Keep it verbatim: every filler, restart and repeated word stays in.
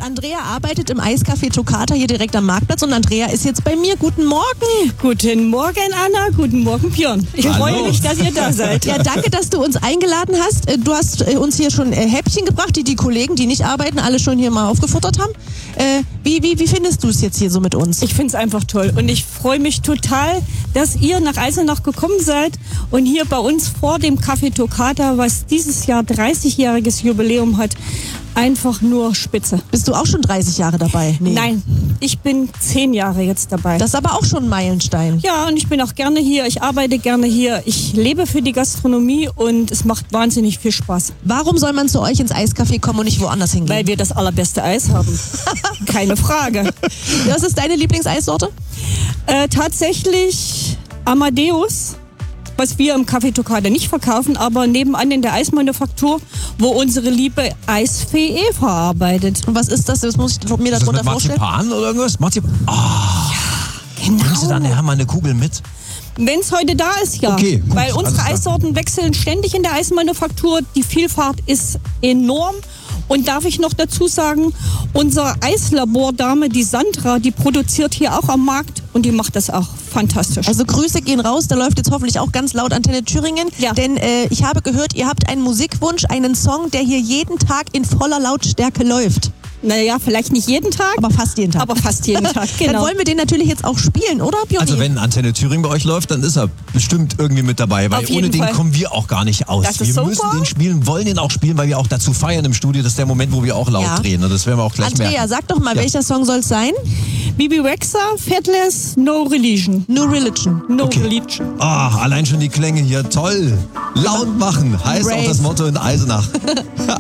Andrea arbeitet im Eiscafé Toccata hier direkt am Marktplatz und Andrea ist jetzt bei mir. Guten Morgen. Guten Morgen, Anna. Guten Morgen, Björn. Ich Hallo. freue mich, dass ihr da seid. Ja, danke, dass du uns eingeladen hast. Du hast uns hier schon Häppchen gebracht, die die Kollegen, die nicht arbeiten, alle schon hier mal aufgefuttert haben. Äh, wie, wie, wie findest du es jetzt hier so mit uns? Ich finde es einfach toll und ich freue mich total, dass ihr nach Eisenach gekommen seid und hier bei uns vor dem Café Toccata, was dieses Jahr dreißigjähriges Jubiläum hat, einfach nur spitze. Bist du auch schon dreißig Jahre dabei? Nee. Nein, ich bin zehn Jahre jetzt dabei. Das ist aber auch schon ein Meilenstein. Ja, und ich bin auch gerne hier, ich arbeite gerne hier, ich lebe für die Gastronomie und es macht wahnsinnig viel Spaß. Warum soll man zu euch ins Eiscafé kommen und nicht woanders hingehen? Weil wir das allerbeste Eis haben. Keine Frage. Was ist deine Lieblingseissorte? Äh, tatsächlich Amadeus, was wir im Café Toccata nicht verkaufen, aber nebenan in der Eismanufaktur, wo unsere liebe Eisfee Eva arbeitet. Und was ist das? Das muss ich mir Ist das darunter mit vorstellen. Marzipan oder irgendwas? Marzipan? Ah, Genau. bringst du dann nachher mal eine Kugel mit? Wenn es heute da ist, ja. Okay, gut, Weil unsere alles klar. Eissorten wechseln ständig in der Eismanufaktur. Die Vielfalt ist enorm. Und darf ich noch dazu sagen, unsere Eislabordame, die Sandra, die produziert hier auch am Markt und die macht das auch fantastisch. Also Grüße gehen raus, da läuft jetzt hoffentlich auch ganz laut Antenne Thüringen, Ja. denn äh, ich habe gehört, ihr habt einen Musikwunsch, einen Song, der hier jeden Tag in voller Lautstärke läuft. Naja, vielleicht nicht jeden Tag, Aber fast jeden Tag. aber fast jeden Tag. Dann Genau. wollen wir den natürlich jetzt auch spielen, oder Björn? Also wenn Antenne Thüringen bei euch läuft, dann ist er bestimmt irgendwie mit dabei, weil Auf jeden ohne den Fall. kommen wir auch gar nicht aus. Das ist wir super. müssen den spielen, wollen den auch spielen, weil wir auch dazu feiern im Studio. Das ist der Moment, wo wir auch laut Ja. drehen. Und das werden wir auch gleich Andrea, merken. sag doch mal, Ja. welcher Song soll es sein? Bibi Rexha, Fatless, No Religion. No Religion. No Okay. Religion. Ah, allein schon die Klänge hier, toll. Laut machen heißt Brave. auch das Motto in Eisenach.